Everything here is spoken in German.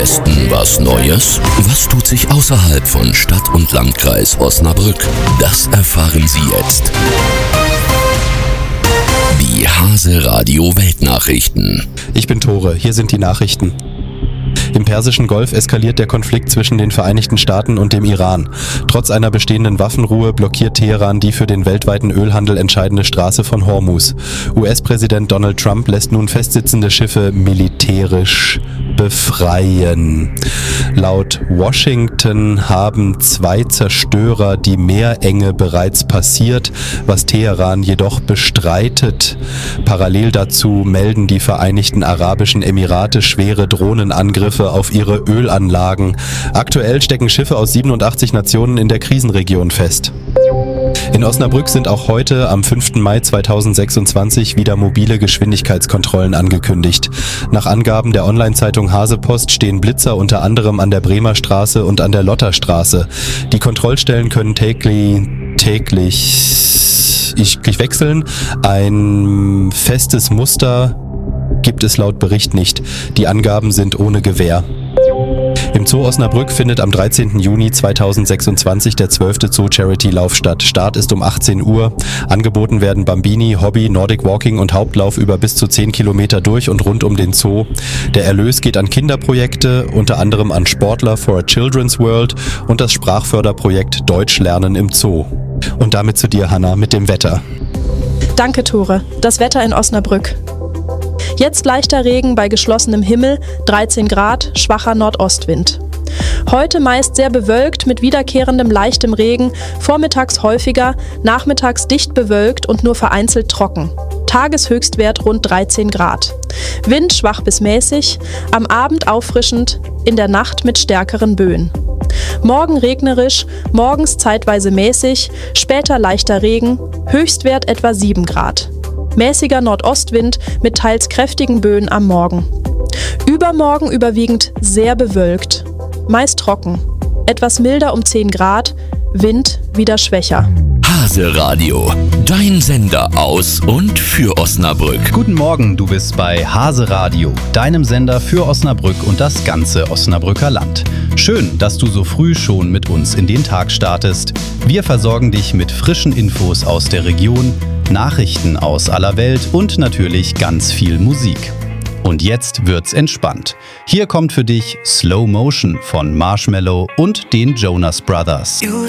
Westen was Neues? Was tut sich außerhalb von Stadt und Landkreis Osnabrück? Das erfahren Sie jetzt. Die Hase Radio Weltnachrichten. Ich bin Tore, hier sind die Nachrichten. Im Persischen Golf eskaliert der Konflikt zwischen den Vereinigten Staaten und dem Iran. Trotz einer bestehenden Waffenruhe blockiert Teheran die für den weltweiten Ölhandel entscheidende Straße von Hormuz. US-Präsident Donald Trump lässt nun festsitzende Schiffe militärisch befreien. Laut Washington haben 2 Zerstörer die Meerenge bereits passiert, was Teheran jedoch bestreitet. Parallel dazu melden die Vereinigten Arabischen Emirate schwere Drohnenangriffe auf ihre Ölanlagen. Aktuell stecken Schiffe aus 87 Nationen in der Krisenregion fest. In Osnabrück sind auch heute, am 5. Mai 2026, wieder mobile Geschwindigkeitskontrollen angekündigt. Nach Angaben der Online-Zeitung Hasepost stehen Blitzer unter anderem an der Bremer Straße und an der Lotterstraße. Die Kontrollstellen können täglich wechseln. Ein festes Muster gibt es laut Bericht nicht. Die Angaben sind ohne Gewähr. Im Zoo Osnabrück findet am 13. Juni 2026 der 12. Zoo-Charity-Lauf statt. Start ist um 18 Uhr. Angeboten werden Bambini, Hobby, Nordic Walking und Hauptlauf über bis zu 10 Kilometer durch und rund um den Zoo. Der Erlös geht an Kinderprojekte, unter anderem an Sportler for a Children's World und das Sprachförderprojekt Deutsch lernen im Zoo. Und damit zu dir, Hanna, mit dem Wetter. Danke, Tore. Das Wetter in Osnabrück. Jetzt leichter Regen bei geschlossenem Himmel, 13 Grad, schwacher Nordostwind. Heute meist sehr bewölkt mit wiederkehrendem leichtem Regen, vormittags häufiger, nachmittags dicht bewölkt und nur vereinzelt trocken. Tageshöchstwert rund 13 Grad. Wind schwach bis mäßig, am Abend auffrischend, in der Nacht mit stärkeren Böen. Morgen regnerisch, morgens zeitweise mäßig, später leichter Regen, Höchstwert etwa 7 Grad. Mäßiger Nordostwind mit teils kräftigen Böen am Morgen. Übermorgen überwiegend sehr bewölkt, meist trocken. Etwas milder um 10 Grad, Wind wieder schwächer. Hase Radio, dein Sender aus und für Osnabrück. Guten Morgen, du bist bei Hase Radio, deinem Sender für Osnabrück und das ganze Osnabrücker Land. Schön, dass du so früh schon mit uns in den Tag startest. Wir versorgen dich mit frischen Infos aus der Region, Nachrichten aus aller Welt und natürlich ganz viel Musik. Und jetzt wird's entspannt. Hier kommt für dich Slow Motion von Marshmello und den Jonas Brothers. You